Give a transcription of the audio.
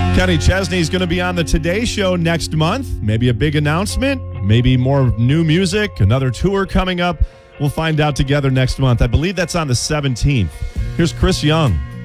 Kenny Chesney's going to be on the Today Show next month. Maybe a big announcement, maybe more new music, another tour coming up. We'll find out together next month. I believe that's on the 17th. Here's Chris Young.